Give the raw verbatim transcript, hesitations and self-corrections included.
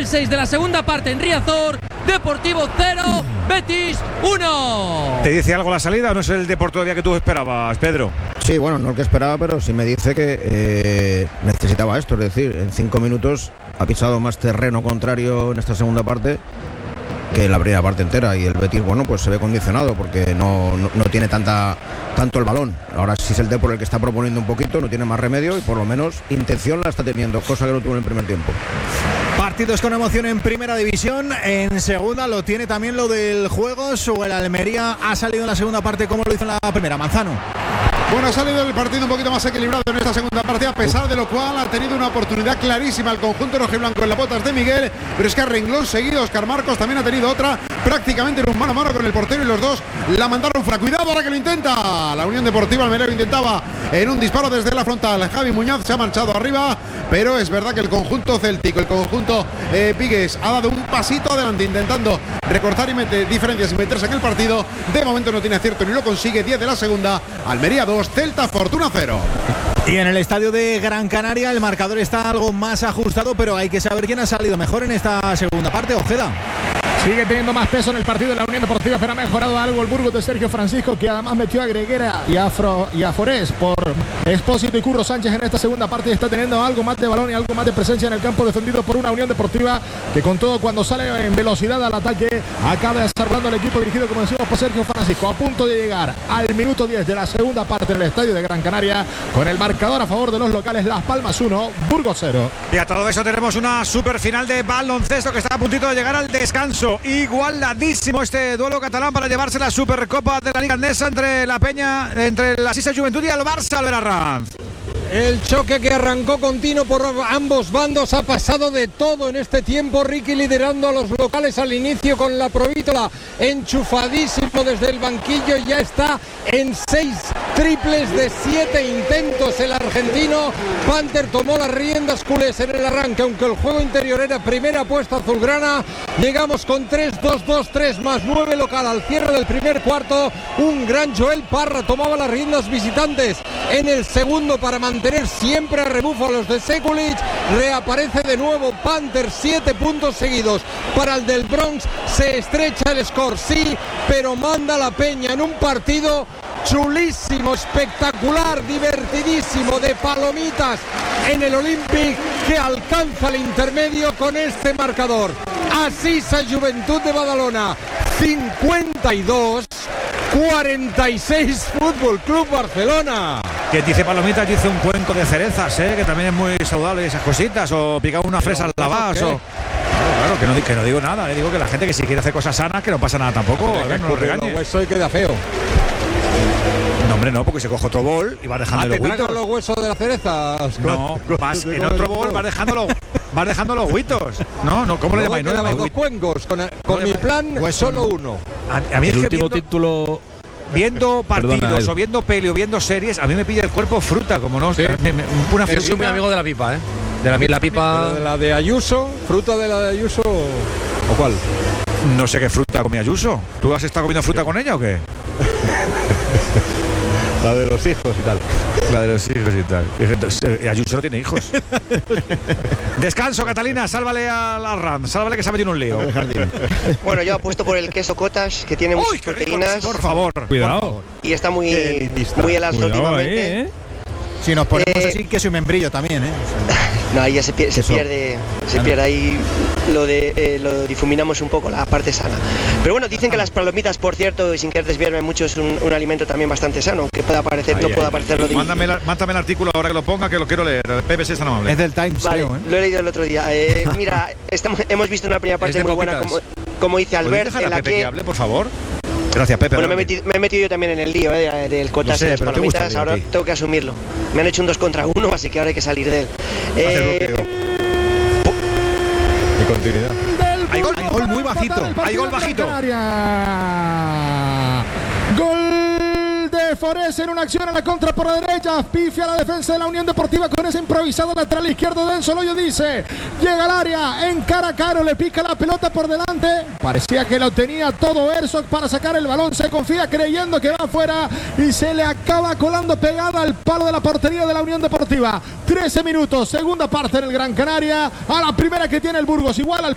seis de la segunda parte en Riazor. Deportivo cero, Betis uno. ¿Te dice algo la salida o no es el Depor todavía que tú esperabas, Pedro? Sí, bueno, no el que esperaba, pero sí me dice que eh, necesitaba esto. Es decir, en cinco minutos ha pisado más terreno contrario en esta segunda parte que la primera parte entera, y el Betis, bueno, pues se ve condicionado porque no, no, no tiene tanta tanto el balón. Ahora sí es el Depor el que está proponiendo un poquito, no tiene más remedio y por lo menos intención la está teniendo, cosa que no tuvo en el primer tiempo. Partidos con emoción en primera división. En segunda lo tiene también lo del Juegos, o el Almería ha salido en la segunda parte como lo hizo en la primera. Manzano. Bueno, ha salido el partido un poquito más equilibrado en esta segunda parte, a pesar de lo cual ha tenido una oportunidad clarísima el conjunto rojiblanco en las botas de Miguel, pero es que a renglón seguido Óscar Marcos también ha tenido otra, prácticamente en un mano a mano con el portero, y los dos la mandaron fuera. Cuidado ahora que lo intenta la Unión Deportiva Almería, lo intentaba en un disparo desde la frontal. Javi Muñoz se ha manchado arriba, pero es verdad que el conjunto céltico, el conjunto eh, Pigues, ha dado un pasito adelante intentando recortar y meter diferencias y meterse en el partido. De momento no tiene acierto ni lo consigue. Diez de la segunda, Almería dos, Celta Fortuna cero. Y en el estadio de Gran Canaria el marcador está algo más ajustado, pero hay que saber quién ha salido mejor en esta segunda parte. Ojeda. Sigue teniendo más peso en el partido de la Unión Deportiva, pero ha mejorado algo el Burgos de Sergio Francisco, que además metió a Greguera y a, Fro, y a Forés por Expósito y Curro Sánchez en esta segunda parte, y está teniendo algo más de balón y algo más de presencia en el campo, defendido por una Unión Deportiva que, con todo, cuando sale en velocidad al ataque, acaba desarrollando el equipo dirigido, como decimos, por Sergio Francisco, a punto de llegar al minuto diez de la segunda parte en el estadio de Gran Canaria, con el marcador a favor de los locales. Las Palmas uno, Burgos cero. Y a todo eso tenemos una super final de baloncesto que está a puntito de llegar al descanso. Igualadísimo este duelo catalán para llevarse la Supercopa de la Liga Andesa entre la Peña, entre la Sisa Juventud y el Barça, Albert Arranz. El choque que arrancó continuo por ambos bandos, ha pasado de todo en este tiempo. Ricky liderando a los locales al inicio con la Provítola, enchufadísimo desde el banquillo, y ya está en seis triples de siete intentos el argentino. Panther tomó las riendas culés en el arranque, aunque el juego interior era primera apuesta azulgrana. Llegamos con tres dos dos, tres más nueve local al cierre del primer cuarto. Un gran Joel Parra tomaba las riendas visitantes en el segundo para mantener tener siempre a rebufo a los de Sekulic. Reaparece de nuevo Panther, siete puntos seguidos para el del Bronx. Se estrecha el score, sí, pero manda la Peña en un partido chulísimo, espectacular, divertidísimo, de palomitas en el Olympic, que alcanza el intermedio con este marcador. Asisa Juventud de Badalona cincuenta y dos cuarenta y seis Fútbol Club Barcelona. Que dice palomitas, dice un cuenco de cerezas, ¿eh? Que también es muy saludable esas cositas, o picar una fresa al lavadas, o... Claro, claro, que no, que no digo nada, le digo que la gente que si quiere hacer cosas sanas, que no pasa nada tampoco, a ver, no lo regañe. Eso queda feo. No, hombre, no, porque se coge otro bol y va dejando ah, los ¿te huitos. los huesos de las cerezas? No, vas en otro bol, vas dejando los, vas dejando los huitos. No, no, ¿cómo no, le llamáis? No, no, dos cuencos, con, con no, mi plan, hueso, solo uno. A, a mí el es que último viendo, título... Viendo partidos Perdona, o viendo peli o viendo series, a mí me pilla el cuerpo fruta, como no. Sí. Me, me, una Yo soy muy amigo de la pipa, ¿eh? De la, la pipa. De la de Ayuso, fruta de la de Ayuso. ¿O cuál? No sé qué fruta comía Ayuso. ¿Tú has estado comiendo fruta con ella o qué? La de los hijos y tal. La de los hijos y tal. Entonces, Ayuso no tiene hijos. Descanso, Catalina, sálvale a la Ram, sálvale que se ha metido en un lío. Bueno, yo apuesto por el queso cottage, que tiene muchas proteínas. Rico, por favor, cuidado. Y está muy, muy el alto últimamente. Eh. Si nos ponemos eh, así, queso y membrillo también, ¿eh? No, ahí ya se pierde, se pierde, se pierde ahí lo de eh, lo difuminamos un poco, la parte sana. Pero bueno, dicen que las palomitas, por cierto, y sin querer desviarme mucho, es un, un alimento también bastante sano, que pueda parecer, ahí, no pueda parecer lo de... Mándame, la, mándame el artículo ahora que lo ponga, que lo quiero leer. P B C es tan amable. Es del Times, vale, creo, ¿eh? Lo he leído el otro día. Eh, mira, estamos, hemos visto una primera parte muy buena, como, como dice Albert, en la Pepe que... que hable, por favor. Gracias, Pepe. Bueno, me he, metido, me he metido yo también en el lío eh, del cotas de las palomitas, ahora tengo que asumirlo. Me han hecho un dos contra uno, así que ahora hay que salir de él. Eh, de continuidad. Hay gol, hay gol muy bajito. Hay gol bajito. Gol de Forés en una acción a la contra por la derecha. Pifia la defensa de la Unión Deportiva con ese improvisado lateral izquierdo. Denso Loyo dice: llega al área, encara a Caro, le pica la pelota por delante. Parecía que lo tenía todo Herzog para sacar el balón. Se confía creyendo que va afuera y se le acaba colando pegada al palo de la portería de la Unión Deportiva. trece minutos, segunda parte en el Gran Canaria. A la primera que tiene el Burgos, igual al